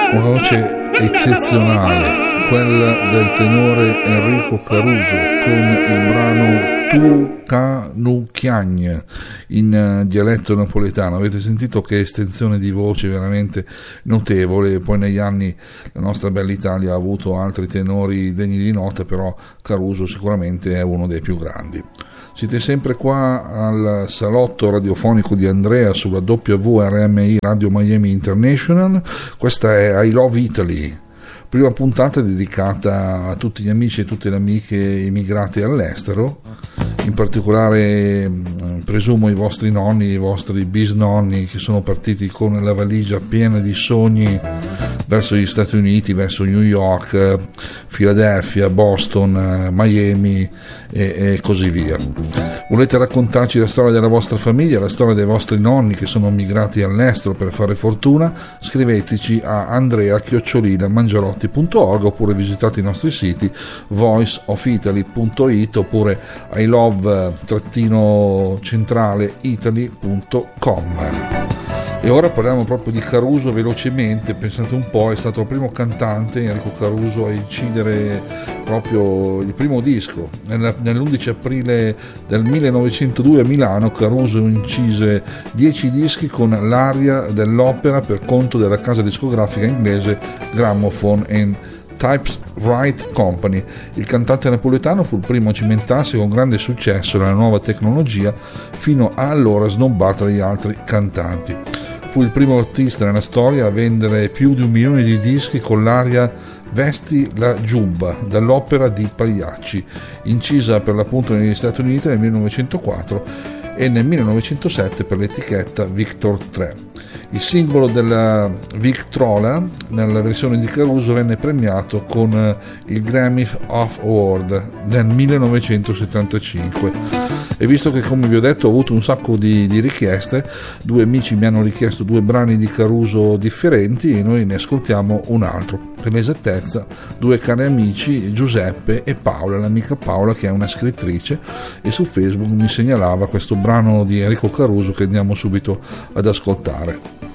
Una voce eccezionale, quella del tenore Enrico Caruso con il brano Tu Ca Nu Chiagn in dialetto napoletano. Avete sentito che estensione di voce veramente notevole. Poi negli anni la nostra bella Italia ha avuto altri tenori degni di nota, però Caruso sicuramente è uno dei più grandi. Siete sempre qua al salotto radiofonico di Andrea sulla WRMI Radio Miami International. Questa è I Love Italy, prima puntata dedicata a tutti gli amici e tutte le amiche immigrati all'estero, in particolare presumo i vostri nonni, i vostri bisnonni che sono partiti con la valigia piena di sogni verso gli Stati Uniti, verso New York, Philadelphia, Boston, Miami e così via. Volete raccontarci la storia della vostra famiglia, la storia dei vostri nonni che sono migrati all'estero per fare fortuna? Scriveteci a andrea@mangiarotti.org oppure visitate i nostri siti voiceofitaly.it oppure ilove-italy.com. E ora parliamo proprio di Caruso velocemente. Pensate un po', è stato il primo cantante, Enrico Caruso, a incidere proprio il primo disco. Nell'11 aprile del 1902 a Milano Caruso incise 10 dischi con l'aria dell'opera per conto della casa discografica inglese Gramophone and Typewriter Company. Il cantante napoletano fu il primo a cimentarsi con grande successo nella nuova tecnologia, fino a allora snobbata dagli altri cantanti. Fu il primo artista nella storia a vendere più di 1 milione di dischi con l'aria Vesti la giubba dall'opera di Pagliacci, incisa per l'appunto negli Stati Uniti nel 1904 e nel 1907 per l'etichetta Victor 3. Il singolo della Victrola nella versione di Caruso venne premiato con il Grammy Award nel 1975. E visto che, come vi ho detto, ho avuto un sacco di richieste, 2 amici mi hanno richiesto 2 brani di Caruso differenti e noi ne ascoltiamo un altro. Per l'esattezza, 2 cari amici, Giuseppe e Paola, l'amica Paola che è una scrittrice e su Facebook mi segnalava questo brano di Enrico Caruso che andiamo subito ad ascoltare.